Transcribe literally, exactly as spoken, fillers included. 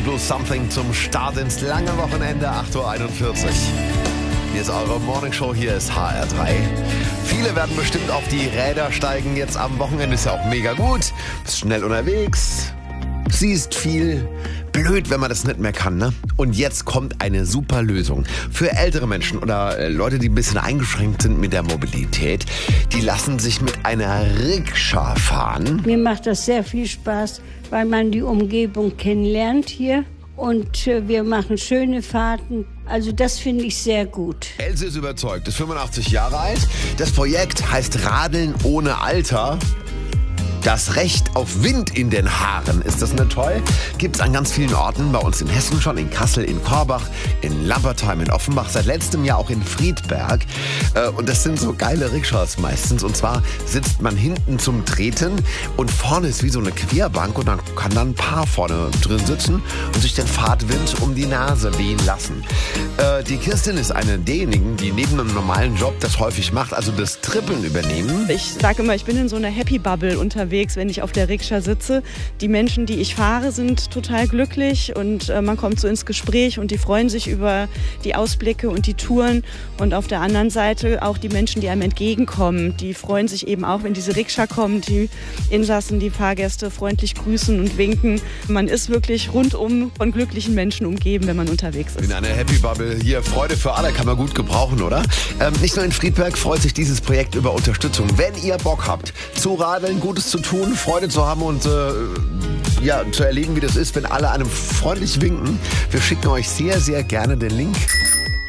Deep Blue Something zum Start ins lange Wochenende, acht Uhr einundvierzig. Hier ist eure Morningshow, hier ist H R drei. Viele werden bestimmt auf die Räder steigen jetzt am Wochenende, ist ja auch mega gut. Bist schnell unterwegs, siehst viel. Blöd, wenn man das nicht mehr kann, ne? Und jetzt kommt eine super Lösung. Für ältere Menschen oder äh, Leute, die ein bisschen eingeschränkt sind mit der Mobilität, die lassen sich mit einer Rikscha fahren. Mir macht das sehr viel Spaß, weil man die Umgebung kennenlernt hier. Und äh, wir machen schöne Fahrten. Also das finde ich sehr gut. Else ist überzeugt, ist fünfundachtzig Jahre alt. Das Projekt heißt Radeln ohne Alter. Das Recht auf Wind in den Haaren. Ist das nicht toll? Gibt es an ganz vielen Orten, bei uns in Hessen schon, in Kassel, in Korbach, in Lampertheim, in Offenbach, seit letztem Jahr auch in Friedberg. Und das sind so geile Rikschas meistens. Und zwar sitzt man hinten zum Treten und vorne ist wie so eine Querbank und dann kann dann ein Paar vorne drin sitzen und sich den Fahrtwind um die Nase wehen lassen. Die Kirstin ist eine derjenigen, die neben einem normalen Job das häufig macht, also das Trippeln übernehmen. Ich sage immer, ich bin in so einer Happy Bubble unterwegs, wenn ich auf der Rikscha sitze. Die Menschen, die ich fahre, sind total glücklich und äh, man kommt so ins Gespräch und die freuen sich über die Ausblicke und die Touren. Und auf der anderen Seite auch die Menschen, die einem entgegenkommen, die freuen sich eben auch, wenn diese Rikscha kommt, die Insassen, die Fahrgäste freundlich grüßen und winken. Man ist wirklich rundum von glücklichen Menschen umgeben, wenn man unterwegs ist. In einer Happy Bubble hier, Freude für alle, kann man gut gebrauchen, oder? Ähm, nicht nur in Friedberg freut sich dieses Projekt über Unterstützung. Wenn ihr Bock habt, zu radeln, Gutes zu tun, Freude zu haben und äh, ja, zu erleben, wie das ist, wenn alle einem freundlich winken. Wir schicken euch sehr, sehr gerne den Link.